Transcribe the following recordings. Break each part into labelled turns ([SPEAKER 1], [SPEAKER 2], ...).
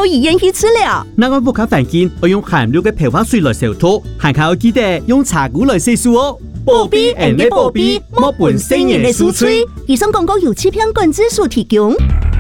[SPEAKER 1] 到医院去治疗。
[SPEAKER 2] 那我不卡环境，我用含氯的漂发水来消毒，还要记得用茶壶来洗漱哦。
[SPEAKER 1] 保庇人的保庇，莫本生人的酥脆。以上广告由欺骗管制所提供。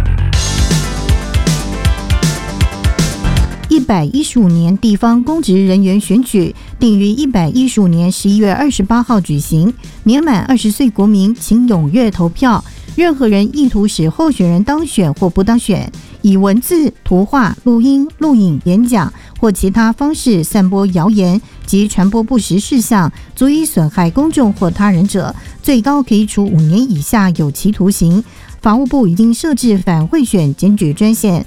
[SPEAKER 3] 115年地方公职人员选举定于115年11月28号举行。年满20岁国民，请踊跃投票。任何人意图使候选人当选或不当选，以文字、图画、录音、录影、演讲或其他方式散播谣言及传播不实事项，足以损害公众或他人者，最高可以处5年以下有期徒刑。法务部已经设置反贿选检举专线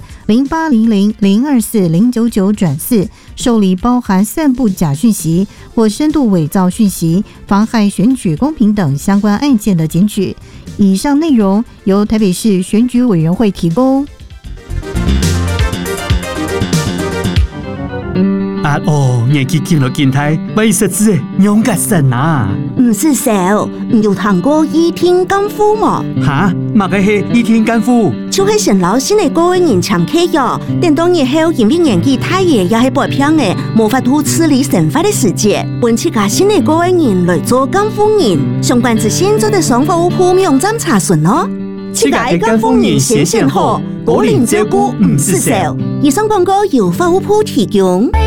[SPEAKER 3] 0800-024-099-4，受理包含散布假讯息或深度伪造讯息、妨害选举公平等相关案件的检举。以上内容由台北市选举委员会提供。
[SPEAKER 2] 年纪见到见睇，咪实质勇格神啊！
[SPEAKER 1] 唔是少，唔有谈过倚天干夫嘛？
[SPEAKER 2] 哈，乜嘅系倚天干夫？
[SPEAKER 1] 就是成老新的各位人常客哟。等到日后因为年纪太爷也系白偏嘅，无法度处理神法的世界，本次家新的各位人来做干夫人，相关资讯做得上法务部网站查询咯。
[SPEAKER 2] 世界的干夫人先选好，果然照顾唔是少。
[SPEAKER 1] 以上广告由法务部提供。